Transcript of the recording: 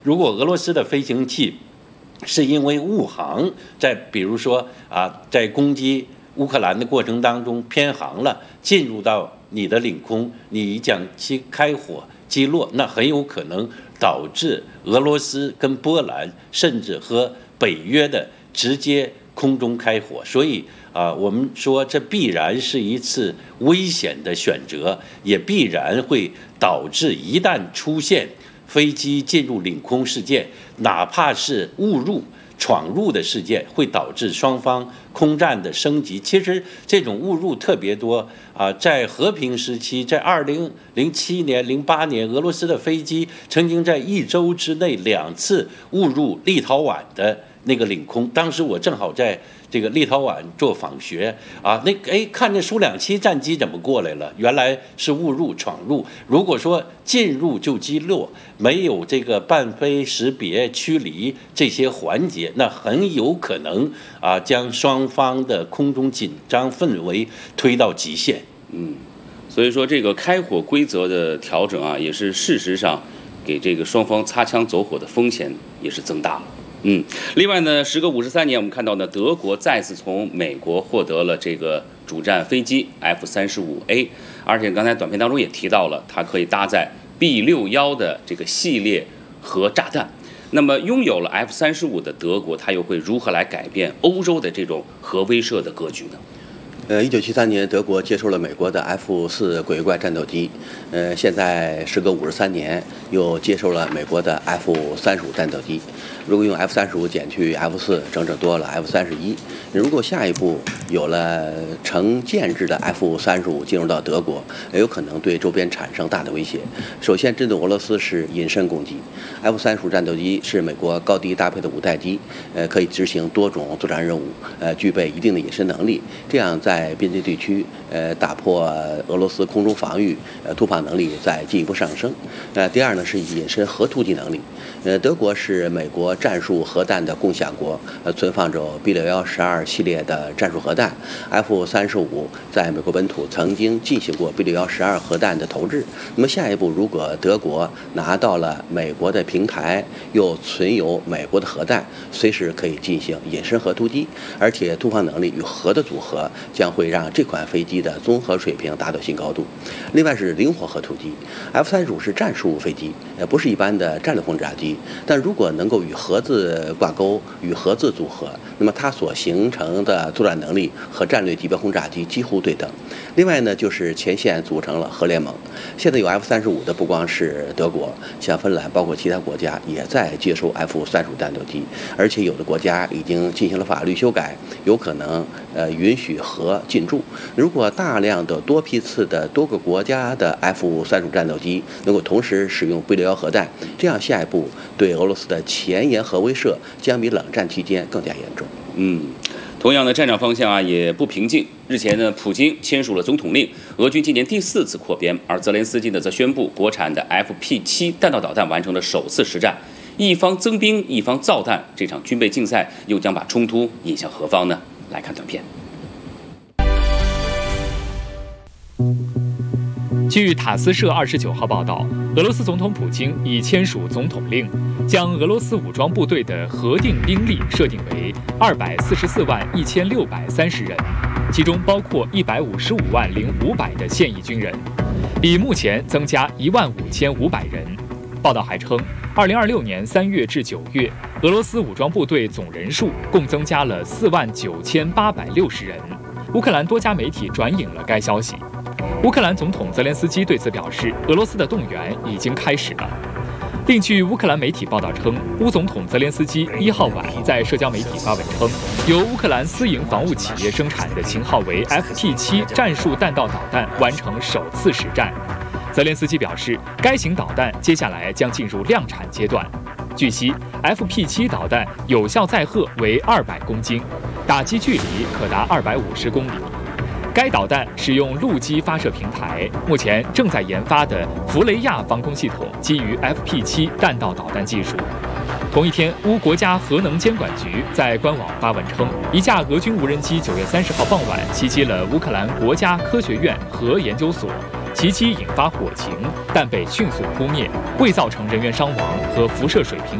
如果俄罗斯的飞行器是因为误航，比如说在攻击乌克兰的过程当中偏航了，进入到你的领空，你将其开火击落，那很有可能导致俄罗斯跟波兰甚至和北约的直接空中开火。所以我们说这必然是一次危险的选择，也必然会导致一旦出现飞机进入领空事件，哪怕是误入闯入的事件，会导致双方空战的升级。其实这种误入特别多在和平时期，在2007年、08年，俄罗斯的飞机曾经在1周之内2次误入立陶宛的那个领空。当时我正好在这个立陶宛做访学看着苏2-7战机怎么过来了？原来是误入闯入。如果说进入就击落，没有这个伴飞识别驱离这些环节，那很有可能将双方的空中紧张氛围推到极限。 所以说这个开火规则的调整也是事实上给这个双方擦枪走火的风险也是增大了。另外呢，时隔53年，我们看到呢，德国再次从美国获得了这个主战飞机 F-35A， 而且刚才短片当中也提到了，它可以搭载 B-61的这个系列核炸弹。那么拥有了 F-35的德国，它又会如何来改变欧洲的这种核威慑的格局呢 ？1973年，德国接收了美国的 F-4鬼怪战斗机，现在时隔53年，又接收了美国的 F-35战斗机。如果用 F-35减去 F-4，整整多了 F-31。如果下一步有了成建制的 F-35进入到德国，有可能对周边产生大的威胁。首先，针对俄罗斯是隐身攻击。F-35战斗机是美国高低搭配的5代机，可以执行多种作战任务，具备一定的隐身能力。这样在边界地区，打破俄罗斯空中防御，突破能力再进一步上升。第二呢是隐身核突击能力。德国是美国战术核弹的共享国，存放着 B6112系列的战术核弹。F-35在美国本土曾经进行过 B6112核弹的投掷。那么下一步，如果德国拿到了美国的平台，又存有美国的核弹，随时可以进行隐身核突击，而且突破能力与核的组合将会让这款飞机的综合水平达到新高度。另外是灵活核突击。F-35是战术飞机，不是一般的战略轰炸机，但如果能够与核子挂钩，与核子组合，那么它所形成的作战能力和战略级别轰炸机几乎对等。另外呢，就是前线组成了核联盟。现在有 F-35的不光是德国，像芬兰，包括其他国家也在接收 F-35战斗机，而且有的国家已经进行了法律修改，有可能允许核进驻。如果大量的多批次的多个国家的 F-35战斗机能够同时使用 B61核弹，这样下一步对俄罗斯的前沿核威慑将比冷战期间更加严重。 同样的战场方向也不平静。日前呢，普京签署了总统令，俄军今年第4次扩编，而泽连斯基呢则宣布国产的 FP7弹道导弹完成了首次实战。一方增兵，一方造弹，这场军备竞赛又将把冲突引向何方呢？来看短片。 据塔斯社29号报道，俄罗斯总统普京已签署总统令，将俄罗斯武装部队的核定兵力设定为244万1630人，其中包括155万0500的现役军人，比目前增加15500人。报道还称，2026年3月至9月，俄罗斯武装部队总人数共增加了49860人。乌克兰多家媒体转引了该消息。乌克兰总统泽连斯基对此表示，俄罗斯的动员已经开始了。另据乌克兰媒体报道称，乌总统泽连斯基1号晚在社交媒体发文称，由乌克兰私营防务企业生产的型号为 FP7 战术弹道导弹完成首次实战。泽连斯基表示，该型导弹接下来将进入量产阶段。据悉 ，FP7 导弹有效载荷为200公斤，打击距离可达250公里。该导弹使用陆基发射平台，目前正在研发的弗雷亚防空系统基于 FP7 弹道导弹技术。同一天，乌国家核能监管局在官网发文称，一架俄军无人机9月30号傍晚袭击了乌克兰国家科学院核研究所， 袭击引发火情，但被迅速扑灭，未造成人员伤亡和辐射水平